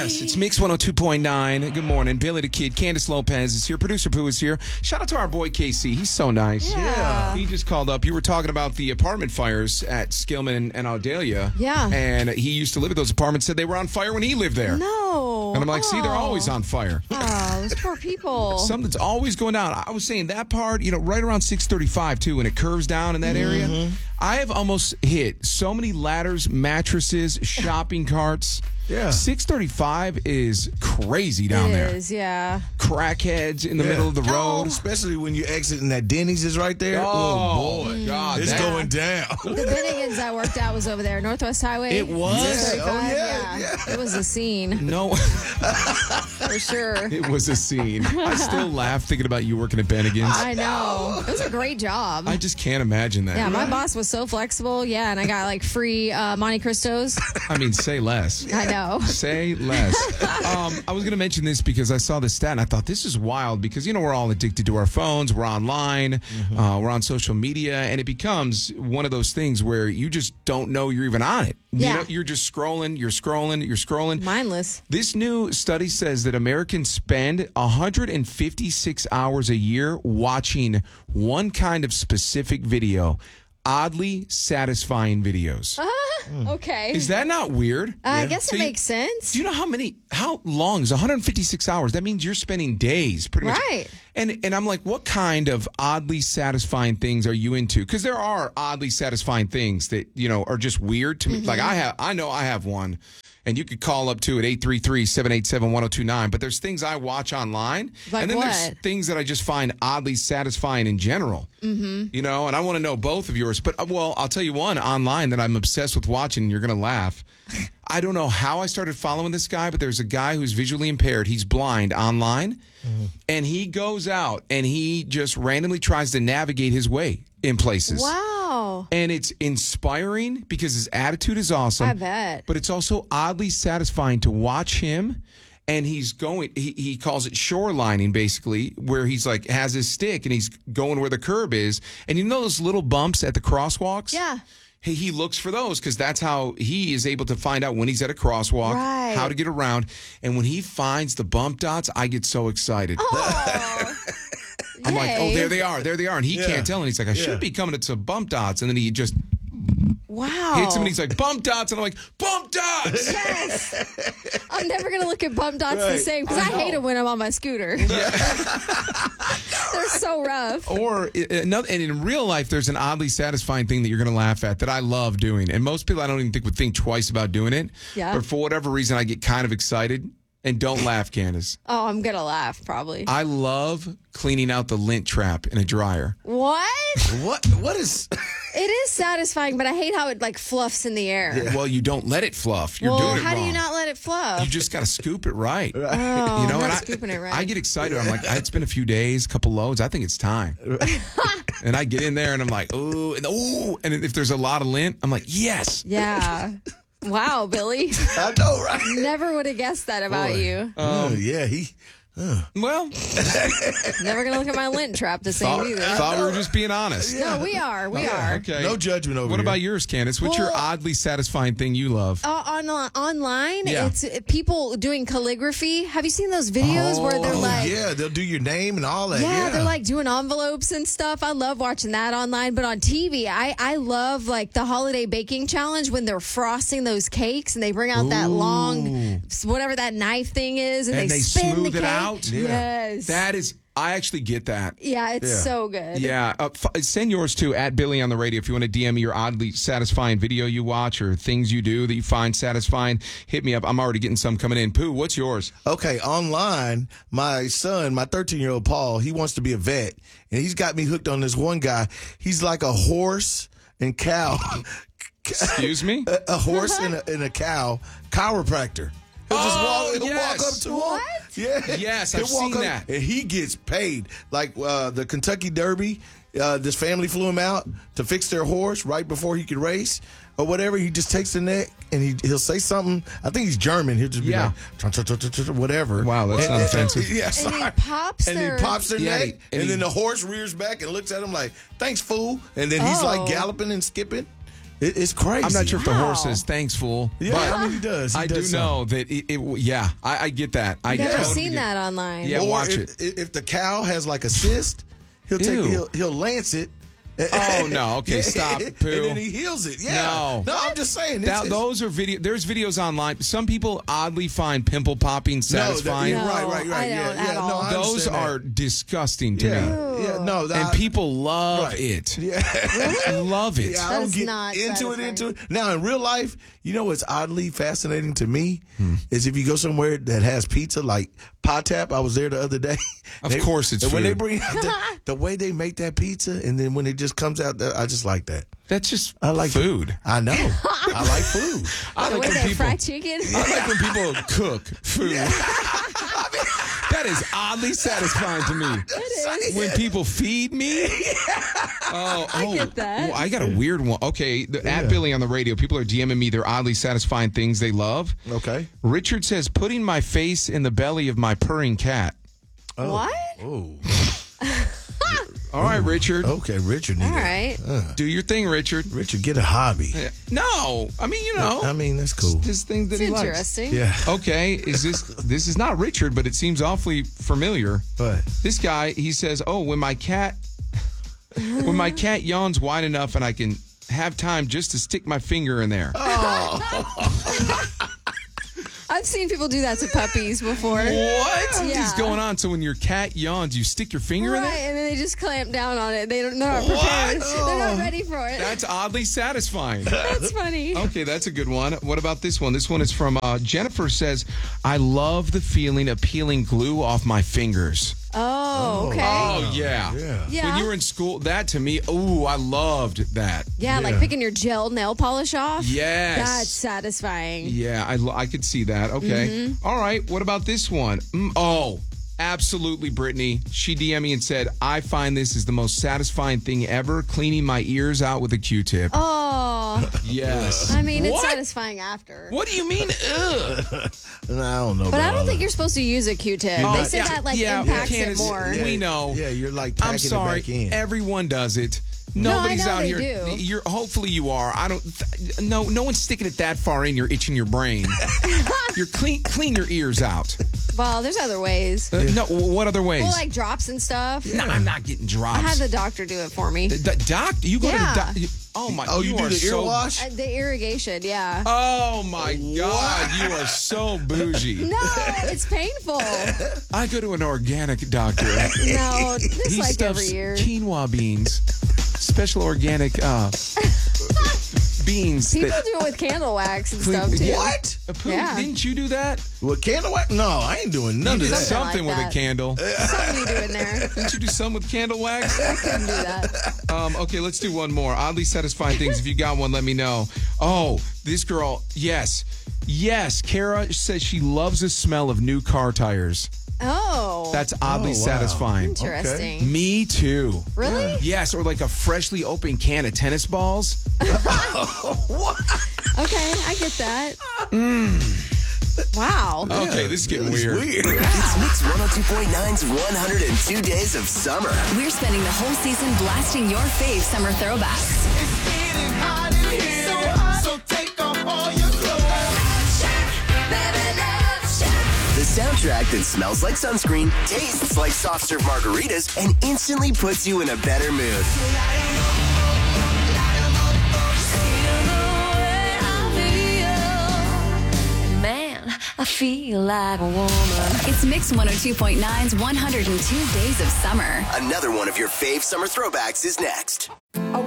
Yes, it's Mix 102.9. Good morning. Billy the Kid, Candace Lopez is here. Producer Pooh is here. Shout out to our boy KC. He's so nice. Yeah. He just called up. You were talking about the apartment fires at Skillman and Audelia. Yeah. And he used to live at those apartments, said they were on fire when he lived there. No. And I'm like, see, they're always on fire. Oh, those poor people. Something's always going down. I was saying that part, right around 635 too, when it curves down in that area. I have almost hit so many ladders, mattresses, shopping carts. Yeah. 635 is crazy down there. It is, yeah. Crackheads in the middle of the road. Especially when you exit and that Denny's is right there. Oh, boy. God. It's going down. The Bennigan's I worked at was over there, Northwest Highway. It was? 635, yeah. It was a scene, No, for sure. it was a scene. I still laugh thinking about you working at Bennigan's. I know. It was a great job. I just can't imagine that. Yeah, my boss was so flexible. Yeah, and I got like free Monte Cristos. I mean, say less. I know. Say less. I was going to mention this because I saw the stat and I thought this is wild because, we're all addicted to our phones. We're online. We're on social media. And it becomes one of those things where you just don't know you're even on it. Yeah. You're just scrolling. You're scrolling. Mindless. This new study says that Americans spend 156 hours a year watching one kind of specific video. Oddly satisfying videos. Okay. Is that not weird? I guess So it makes sense. Do you know how long is 156 hours? That means you're spending days pretty much. Right. And I'm like, what kind of oddly satisfying things are you into? Because there are oddly satisfying things that, are just weird to me. Like I know I have one. And you could call up to at 833-787-1029. But there's things I watch online. Like and then there's what? things that I just find oddly satisfying in general. And I want to know both of yours. But, I'll tell you one online that I'm obsessed with watching, and you're going to laugh. I don't know how I started following this guy, but there's a guy who's visually impaired. He's blind online. And he goes out and he just randomly tries to navigate his way in places. Wow. And it's inspiring because his attitude is awesome. I bet. But it's also oddly satisfying to watch him. And he calls it shorelining, basically, where he's like, has his stick and he's going where the curb is. And you know those little bumps at the crosswalks? Yeah. He looks for those because that's how he is able to find out when he's at a crosswalk, Right. how to get around. And when he finds the bump dots, I get so excited. Oh. I'm like, oh, there they are. And he Yeah. can't tell. And he's like, I should be coming to some bump dots. And then he just Wow. hits him and he's like, bump dots. And I'm like, bump dots. Yes. I'm never going to look at bump dots the Right. same because I hate them when I'm on my scooter. They're so rough. Or another, and in real life, there's an oddly satisfying thing that you're going to laugh at that I love doing. And most people I don't even think would think twice about doing it. Yeah. But for whatever reason, I get kind of excited. And don't laugh, Candace. Oh, I'm going to laugh probably. I love cleaning out the lint trap in a dryer. What? What is... It is satisfying, but I hate how it like fluffs in the air. Well, you don't let it fluff. You're Well, doing it how wrong. do you not let it fluff? You just got to scoop it right. Oh, I'm not scooping it right. I get excited. I'm like, it's been a few days, couple loads. I think it's time. And I get in there and I'm like, ooh. And if there's a lot of lint, I'm like, yes. Yeah. Wow, Billy. I know, right? Never would have guessed that about you. Yeah, Well, Never going to look at my lint trap the same either. thought we were just being honest. No, we are. We are. Okay. no judgment over What here. about yours, Candace? What's your Well- oddly satisfying thing you love? Online, Yeah. it's people doing calligraphy. Have you seen those videos where they're like, yeah, they'll do your name and all that. yeah, they're like doing envelopes and stuff. I love watching that online. But on TV, I love like the holiday baking challenge when they're frosting those cakes and they bring out that long, whatever that knife thing is, and And they spin smooth the it cake. out? Yes. That is, I actually get that. Yeah, it's so good. Yeah. Send yours to at Billy on the radio if you want to DM me your oddly satisfying video you watch or things you do that you find satisfying. Hit me up. I'm already getting some coming in. Pooh, what's yours? Okay, online, my son, my 13-year-old Paul, he wants to be a vet, and he's got me hooked on this one guy. He's like a horse and cow. Excuse me? A horse and a cow chiropractor. He'll just walk up to him. What? Yeah. Yes, He'll I've walk seen up, that. and he gets paid. Like the Kentucky Derby, this family flew him out to fix their horse right before he could race or whatever. He just takes the neck and he'll say something. I think he's German. He'll just be like, whatever. Wow, that's not offensive. Yeah, And sorry. he pops And their... he pops their Yeah, neck, and and he- then the horse rears back and looks at him like, "Thanks, fool." And then he's like galloping and skipping. It's crazy. I'm not sure if the horse Wow. says thanks, fool. Yeah, but I mean, he does. He I does do know that I get that. I Never totally seen get- that online. Yeah, Or watch if the cow has like a cyst, Ew. he'll lance it. Oh, no. Okay, stop, And Pooh. then he heals it. Yeah. No. I'm just saying. Those are there's videos online. Some people oddly find pimple popping satisfying. No, right. I Yeah, don't yeah. at all. No, I Those understand are disgusting to that. me. Yeah, no. And people love Right. it. Yeah. Love it. Yeah, I That don't is get not into satisfying. it. Now, in real life, you know what's oddly fascinating to me is if you go somewhere that has pizza, like Pot Tap. I was there the other day. Of course it's and when they food. bring out the way they make that pizza, and then when it just comes out, I just like that. That's just I like food. I know. I like food. I The like way when they people. fry chicken. I like when people cook food. That is oddly satisfying to me. When people feed me. I get that. Well, I got a weird one. Okay, at Billy on the radio, people are DMing me their oddly satisfying things they love. Okay. Richard says, putting my face in the belly of my purring cat. What? Oh. All right, Richard. Okay, Richard. All right. Do your thing, Richard. Richard, get a hobby. No, I mean, I mean, that's cool. this thing that It's he likes. interesting. Yeah. Okay, this is not Richard, but it seems awfully familiar. But This guy, he says, "Oh, when my cat yawns wide enough and I can have time just to stick my finger in there." I've seen people do that to puppies before. What is Yeah. going on? So when your cat yawns, you stick your finger in Right, there? and then they just clamp down on it. They're not prepared. What? They're not ready for it. That's oddly satisfying. That's funny. Okay, that's a good one. What about this one? This one is from Jennifer says, "I love the feeling of peeling glue off my fingers." Oh, okay. Oh, yeah. Yeah. When you were in school, that to me, I loved that. Yeah, like picking your gel nail polish off. Yes. That's satisfying. Yeah, I could see that. Okay. All right. What about this one? Absolutely, Brittany. She DM'd me and said, "I find this is the most satisfying thing ever, cleaning my ears out with a Q-tip." Oh, Yes. I mean, it's What? satisfying after. What do you mean? Ugh. No, I don't know. But I about don't all think that. you're supposed to use a Q-tip. They say that impacts it Candace, more. we know. Yeah, you're like packing I'm sorry. it back in. Everyone does it. No, I Nobody's know out they here. do. You're hopefully you are. I don't. No one's sticking it that far in. You're itching your brain. You're clean your ears out. Well, there's other ways. No, what other ways? Well, like drops and stuff. No, I'm not getting drops. I had the doctor do it for me. The doc, you go Yeah. to the doc. Oh my! Oh, you do are the ear so, wash? The irrigation, yeah. Oh my God! You are so bougie. No, it's painful. I go to an organic doctor. No, it's He like stuffs every year. quinoa beans, special organic beans. People do it with candle wax and stuff too. What? Pooh, Yeah. Didn't you do that? With candle wax? No, I ain't doing none You of did that. something like with that. a candle. Something you do in there. Didn't you do some with candle wax? I couldn't do that. Okay, let's do one more. Oddly satisfying things. If you got one, let me know. Oh, this girl. Yes. Kara says she loves the smell of new car tires. Oh, That's oddly wow. satisfying. interesting. Me too. Really? Yes, or like a freshly opened can of tennis balls. Okay, I get that. Wow. Okay, this is getting weird. It's Mix 102.9's 102 Days of Summer. We're spending the whole season blasting your fave summer throwbacks. The soundtrack that smells like sunscreen, tastes like soft serve margaritas, and instantly puts you in a better mood. Man, I feel like a woman. It's Mix 102.9's 102 Days of Summer. Another one of your fave summer throwbacks is next.